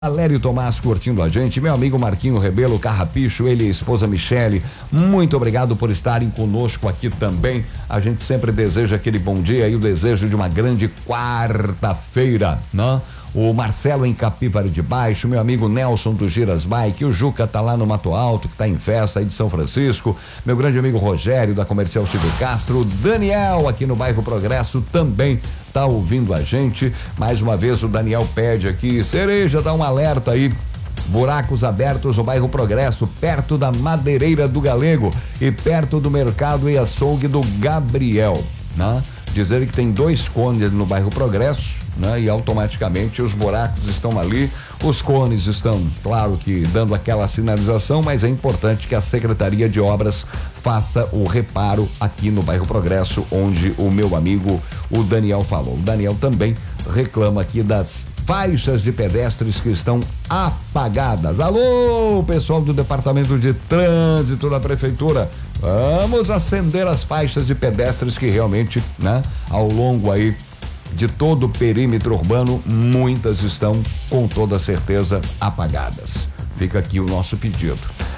Valério Tomás curtindo a gente, meu amigo Marquinho Rebelo Carrapicho, ele e a esposa Michele, muito obrigado por estarem conosco aqui também. A gente sempre deseja aquele bom dia e o desejo de uma grande quarta-feira, né? O Marcelo em Capivari de Baixo, meu amigo Nelson do Giras Bike, o Juca tá lá no Mato Alto, que tá em festa aí de São Francisco, meu grande amigo Rogério da Comercial Silvio Castro, o Daniel aqui no bairro Progresso também tá ouvindo a gente. Mais uma vez o Daniel pede aqui, Cereja, dá um alerta aí, buracos abertos no bairro Progresso, perto da Madeireira do Galego e perto do Mercado e Açougue do Gabriel, né? Dizer que tem 2 cones no bairro Progresso, né? E automaticamente os buracos estão ali, os cones estão, claro que dando aquela sinalização, mas é importante que a Secretaria de Obras faça o reparo aqui no bairro Progresso, onde o meu amigo, o Daniel falou. O Daniel também reclama aqui das faixas de pedestres que estão apagadas. Alô, pessoal do Departamento de Trânsito da Prefeitura, vamos acender as faixas de pedestres que realmente, né, ao longo aí de todo o perímetro urbano, muitas estão com toda certeza apagadas. Fica aqui o nosso pedido.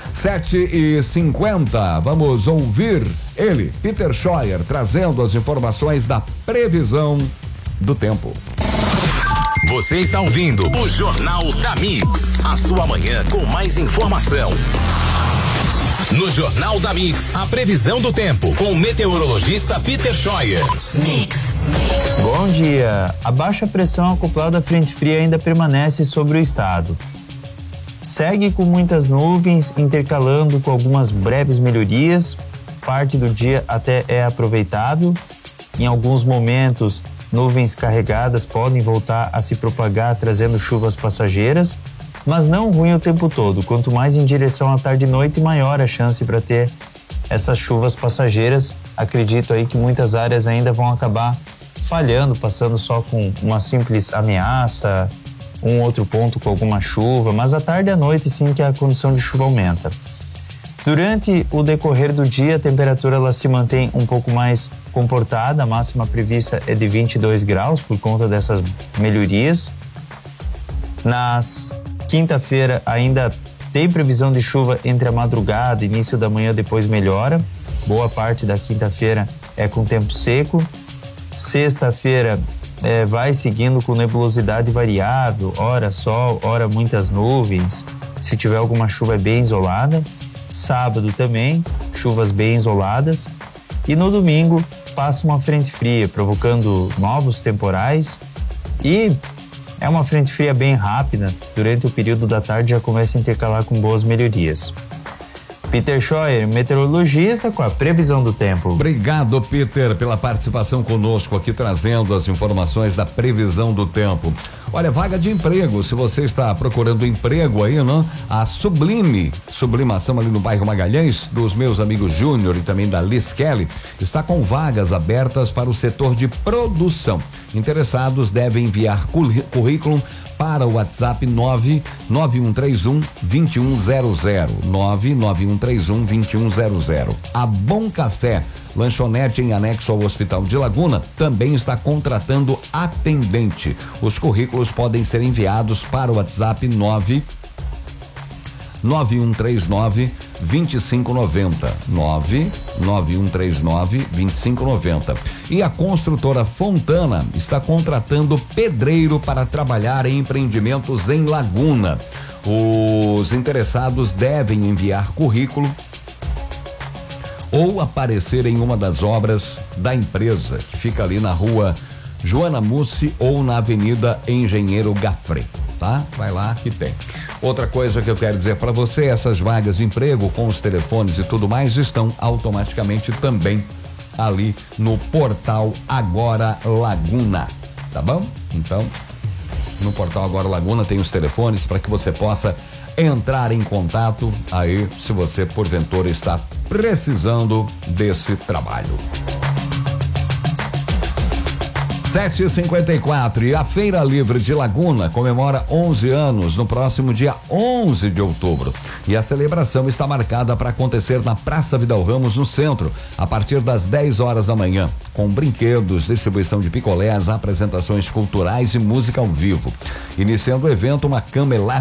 7h50, vamos ouvir ele, Peter Scheuer, trazendo as informações da previsão do tempo. Você está ouvindo o Jornal da Mix, a sua manhã com mais informação. No Jornal da Mix, a previsão do tempo com o meteorologista Peter Scheuer. Mix. Bom dia. A baixa pressão acoplada à frente fria ainda permanece sobre o estado. Segue com muitas nuvens, intercalando com algumas breves melhorias. Parte do dia até é aproveitável. Em alguns momentos, nuvens carregadas podem voltar a se propagar, trazendo chuvas passageiras, mas não ruim o tempo todo. Quanto mais em direção à tarde e noite, maior a chance para ter essas chuvas passageiras. Acredito aí que muitas áreas ainda vão acabar falhando, passando só com uma simples ameaça, um outro ponto com alguma chuva, mas à tarde e à noite sim que a condição de chuva aumenta. Durante o decorrer do dia, a temperatura ela se mantém um pouco mais comportada, a máxima prevista é de 22 graus por conta dessas melhorias. Nas quinta-feira ainda tem previsão de chuva entre a madrugada e início da manhã, depois melhora. Boa parte da quinta-feira é com tempo seco. Sexta-feira vai seguindo com nebulosidade variável, ora sol, ora muitas nuvens. Se tiver alguma chuva é bem isolada. Sábado também, chuvas bem isoladas. E no domingo passa uma frente fria, provocando novos temporais. E é uma frente fria bem rápida, durante o período da tarde já começa a intercalar com boas melhorias. Peter Scheuer, meteorologista, com a previsão do tempo. Obrigado, Peter, pela participação conosco aqui, trazendo as informações da previsão do tempo. Olha, vaga de emprego, se você está procurando emprego aí, não? A Sublimação ali no bairro Magalhães, dos meus amigos Júnior e também da Liz Kelly, está com vagas abertas para o setor de produção. Interessados devem enviar currículo para o WhatsApp 99131-2100, 99131-2100. A Bom Café, lanchonete em anexo ao Hospital de Laguna, também está contratando atendente. Os currículos podem ser enviados para o WhatsApp 99139-2590, 99139-2590. E a construtora Fontana está contratando pedreiro para trabalhar em empreendimentos em Laguna. Os interessados devem enviar currículo ou aparecer em uma das obras da empresa, que fica ali na rua Joana Mussi ou na Avenida Engenheiro Gafré, tá? Vai lá que tem. Outra coisa que eu quero dizer para você, essas vagas de emprego com os telefones e tudo mais estão automaticamente também ali no portal Agora Laguna, tá bom? Então, no portal Agora Laguna tem os telefones para que você possa entrar em contato aí, se você porventura está precisando desse trabalho. 7h54 e a Feira Livre de Laguna comemora 11 anos no próximo dia 11 de outubro. E a celebração está marcada para acontecer na Praça Vidal Ramos, no centro, a partir das 10 horas da manhã, com brinquedos, distribuição de picolés, apresentações culturais e música ao vivo. Iniciando o evento, uma cama elástica